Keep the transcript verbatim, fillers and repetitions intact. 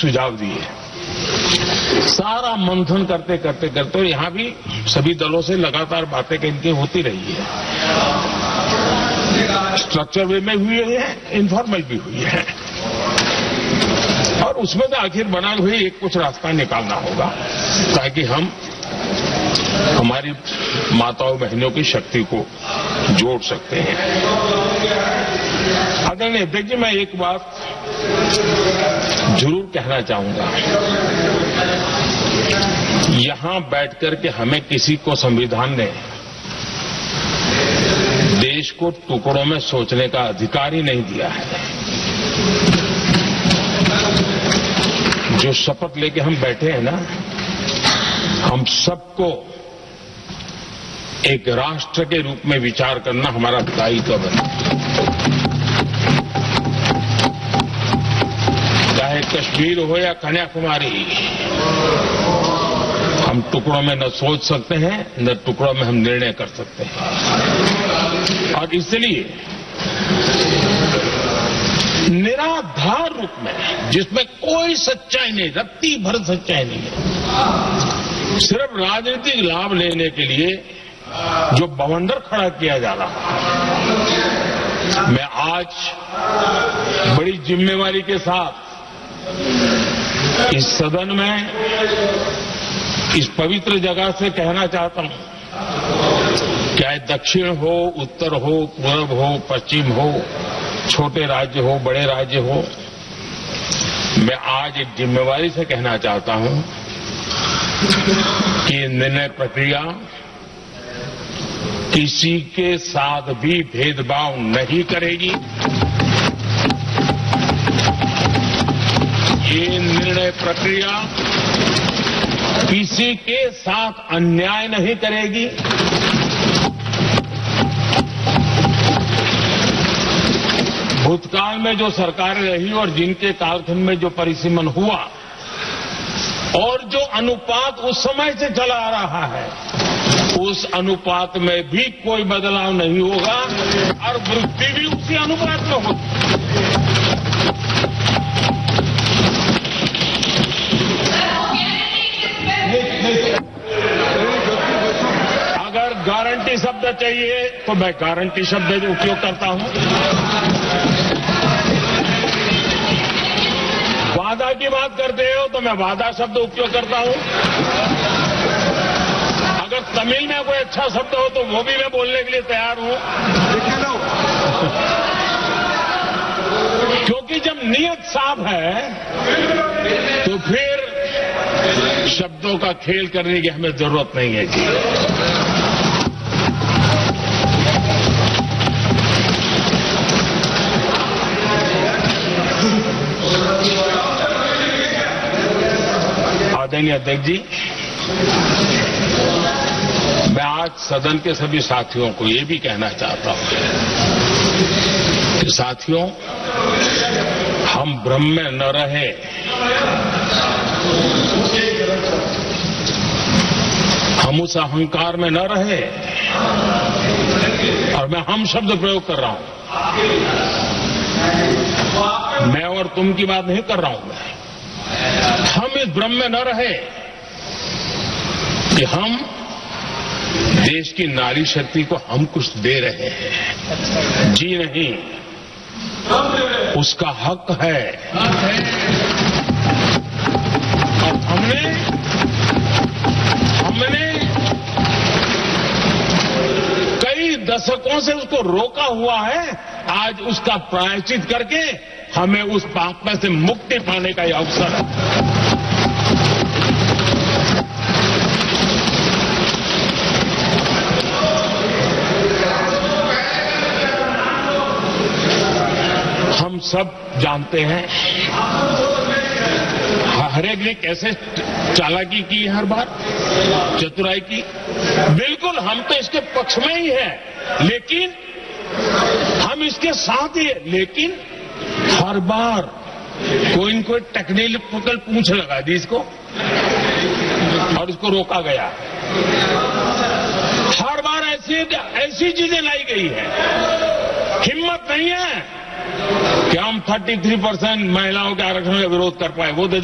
सुझाव दिए। सारा मंथन करते करते करते और यहां भी सभी दलों से लगातार बातें इनकी होती रही है। स्ट्रक्चर वे में हुई है, इनफॉर्मल भी हुई है, और उसमें तो आखिर बना हुई एक कुछ रास्ता निकालना होगा ताकि हम हमारी माताओं बहनों की शक्ति को जोड़ सकते हैं। आदरणीय अध्यक्ष जी, मैं एक बात जरूर कहना चाहूंगा। यहां बैठकर के हमें किसी को संविधान ने देश को टुकड़ों में सोचने का अधिकार ही नहीं दिया है। जो शपथ लेके हम बैठे हैं ना, हम सबको एक राष्ट्र के रूप में विचार करना हमारा दायित्व है। चाहे कश्मीर हो या कन्याकुमारी, हम टुकड़ों में न सोच सकते हैं, न टुकड़ों में हम निर्णय कर सकते हैं। और इसलिए निराधार रूप में, जिसमें कोई सच्चाई नहीं, रत्ती भर सच्चाई नहीं है, सिर्फ राजनीतिक लाभ लेने के लिए जो बवंडर खड़ा किया जा रहा है, मैं आज बड़ी जिम्मेवारी के साथ इस सदन में, इस पवित्र जगह से कहना चाहता हूं, चाहे दक्षिण हो, उत्तर हो, पूर्व हो, पश्चिम हो, छोटे राज्य हो, बड़े राज्य हो, मैं आज एक जिम्मेवारी से कहना चाहता हूं कि निर्णय प्रक्रिया किसी के साथ भी भेदभाव नहीं करेगी। ये निर्णय प्रक्रिया किसी के साथ अन्याय नहीं करेगी। भूतकाल में जो सरकारें रही और जिनके कालखंड में जो परिसीमन हुआ और जो अनुपात उस समय से चला आ रहा है, उस अनुपात में भी कोई बदलाव नहीं होगा और वृद्धि भी उसी अनुपात में होगी। अगर गारंटी शब्द चाहिए तो मैं गारंटी शब्द उपयोग करता हूं। वादा की बात करते हो तो मैं वादा शब्द उपयोग करता हूं। अगर तमिल में कोई अच्छा शब्द हो तो वो भी मैं बोलने के लिए तैयार हूं, क्योंकि जब नीयत साफ है तो फिर शब्दों का खेल करने की हमें जरूरत नहीं है जी। आदरणीय अध्यक्ष जी, मैं आज सदन के सभी साथियों को ये भी कहना चाहता हूं कि साथियों, हम भ्रम में न रहे, हम उस अहंकार में न रहे, और मैं हम शब्द प्रयोग कर रहा हूं, मैं और तुम की बात नहीं कर रहा हूं। मैं हम इस भ्रम में न रहे कि हम देश की नारी शक्ति को हम कुछ दे रहे हैं। जी नहीं, उसका हक है। और हमने हमने कई दशकों से उसको रोका हुआ है। आज उसका प्रायश्चित करके हमें उस पाप में से मुक्ति पाने का यह अवसर है। हम सब जानते हैं हर एक ने कैसे चालाकी की, हर बार चतुराई की। बिल्कुल हम तो इसके पक्ष में ही हैं, लेकिन हम इसके साथ ही हैं, लेकिन हर बार कोई न कोई टेक्निकल पूछ लगा दी इसको और इसको रोका गया। हर बार ऐसी ऐसी चीजें लाई गई है। हिम्मत नहीं है कि हम तैंतीस परसेंट महिलाओं के आरक्षण का विरोध कर पाए। वो